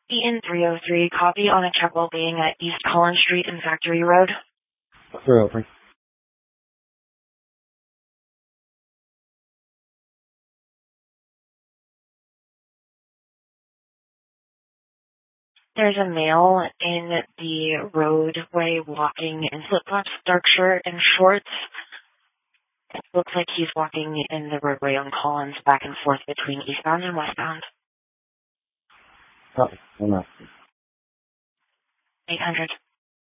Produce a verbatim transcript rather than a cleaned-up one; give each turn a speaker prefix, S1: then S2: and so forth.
S1: Eaton three oh three, copy on a check well being at East Collins Street and Factory Road.
S2: three oh three.
S1: There's a male in the roadway walking in flip-flops, dark shirt and shorts. It looks like he's walking in the roadway on Collins back and forth between eastbound and westbound.
S2: Copy. I'm not.
S1: eight hundred.